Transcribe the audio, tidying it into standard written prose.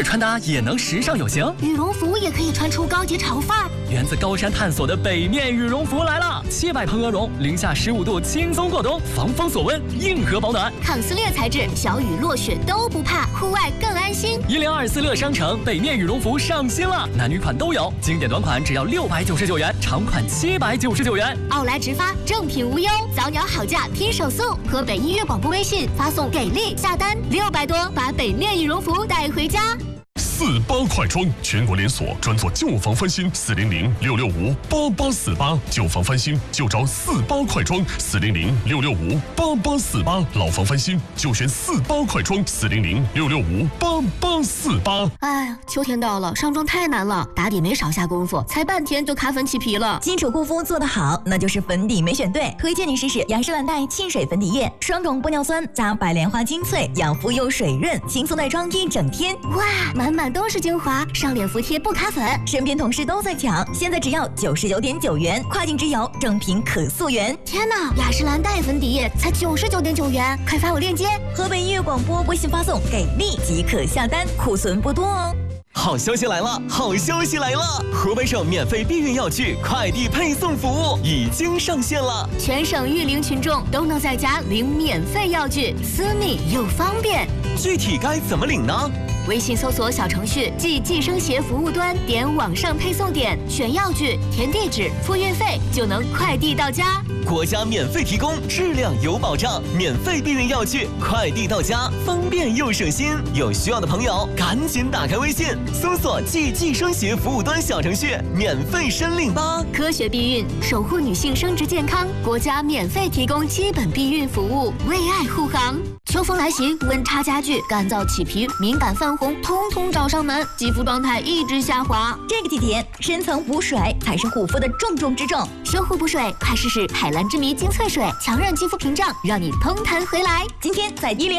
日穿搭也能时尚有型， 羽绒服也可以穿出高级潮范儿。 源自高山探索的北面羽绒服来了，700蓬鹅绒，零下15度轻松过冬，防风锁温，硬核保暖， 抗撕裂材质，小雨落雪都不怕，户外更安心。 1024乐商城北面羽绒服上新了，男女款都有，经典短款只要699元，长款799元。 奥莱直发，正品无忧，早鸟好价拼手速。河北音乐广播微信发送给力下单600多，把北面羽绒服带回家。 48快装全国连锁，专做旧房翻新，400-665-8848，旧房翻新就找48快装，400-665-8848，老房翻新就选48快装，400-665-8848。 哎呀，秋天到了，上妆太难了，打底没少下功夫，才半天就卡粉起皮了。 基础护肤做得好，那就是粉底没选对。推荐你试试雅诗兰黛沁水粉底液，双种玻尿酸加白莲花精粹，养肤又水润，轻松带妆一整天。 哇，满满都是精华，上脸服帖不卡粉。 身边同事都在抢，现在只要99.9元，跨境直邮，正品可溯源。 天哪，雅诗兰黛粉底液才99.9元，快发我链接。 河北音乐广播微信发送给力即可下单，库存不多哦。 好消息来了！好消息来了！河北省免费避孕药具快递配送服务已经上线了， 全省育龄群众都能在家领免费药具，私密又方便。 具体该怎么领呢？ 微信搜索小程序即计生协服务端，点网上配送点，选药具，填地址，付运费，就能快递到家。 国家免费提供，质量有保障，免费避孕药具快递到家，方便又省心。有需要的朋友赶紧打开微信，搜索即计生协服务端小程序，免费申领吧。 科学避孕，守护女性生殖健康，国家免费提供基本避孕服务，为爱护航。秋风来袭，温差加剧，干燥起皮、敏感泛红，通通找上门，肌肤状态一直下滑。 这个季节，深层补水才是护肤的重中之重。 修护补水，快试试海蓝之谜精粹水，强韧肌肤屏障，让你通弹回来。 今天在168